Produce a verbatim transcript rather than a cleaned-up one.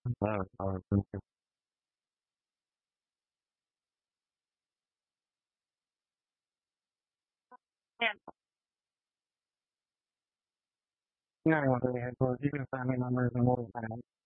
Claro, claro, sí. Ngay ngoài đời tôi chỉ biết ta nên làm người ngồi tại